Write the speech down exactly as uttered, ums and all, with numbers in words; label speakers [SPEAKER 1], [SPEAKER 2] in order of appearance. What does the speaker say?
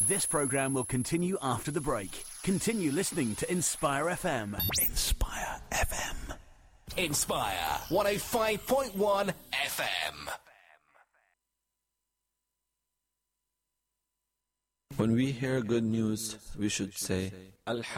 [SPEAKER 1] This programme will continue after the break. Continue listening to Inspire F M. Inspire F M.
[SPEAKER 2] Inspire one oh five point one F M.
[SPEAKER 3] When we hear good news, we should say, Alhamdulillah.